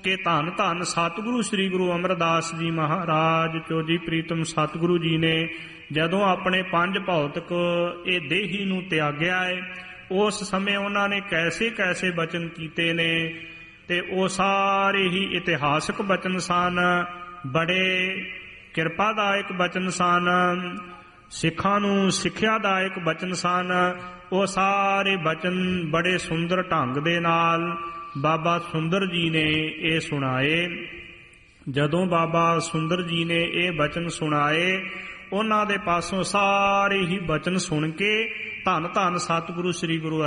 ਕਿ ਧੰਨ ਧੰਨ ਸਤਿਗੁਰੂ ਸ੍ਰੀ ਗੁਰੂ ਅਮਰਦਾਸ ਜੀ ਮਹਾਰਾਜ ਚੋਜੀ ਪ੍ਰੀਤਮ ਸਤਿਗੁਰੂ ਜੀ ਨੇ ਜਦੋਂ ਆਪਣੇ ਪੰਜ ਭੌਤਿਕ ਇਹ ਦੇਹੀ ਨੂੰ ਤਿਆਗਿਆ ਹੈ, ਉਸ ਸਮੇਂ ਉਹਨਾਂ ਨੇ ਕੈਸੇ ਕੈਸੇ ਬਚਨ ਕੀਤੇ ਨੇ, ਤੇ ਉਹ ਸਾਰੇ ਹੀ ਇਤਿਹਾਸਕ ਬਚਨ ਸਨ, ਬੜੇ ਕਿਰਪਾਦਾਇਕ ਬਚਨ ਸਨ, ਸਿੱਖਾਂ ਨੂੰ ਸਿੱਖਿਆਦਾਇਕ ਬਚਨ ਸਨ। ਉਹ ਸਾਰੇ ਬਚਨ ਬੜੇ ਸੁੰਦਰ ਢੰਗ ਦੇ ਨਾਲ ਬਾਬਾ ਸੁੰਦਰ ਜੀ ਨੇ ਇਹ ਸੁਣਾਏ। ਜਦੋਂ ਬਾਬਾ ਸੁੰਦਰ ਜੀ ਨੇ ਇਹ ਬਚਨ ਸੁਣਾਏ, ਉਹਨਾਂ ਦੇ ਪਾਸੋਂ ਸਾਰੇ ਹੀ ਬਚਨ ਸੁਣ ਕੇ ਧੰਨ ਧੰਨ ਸਤਿਗੁਰੂ ਸ੍ਰੀ ਗੁਰੂ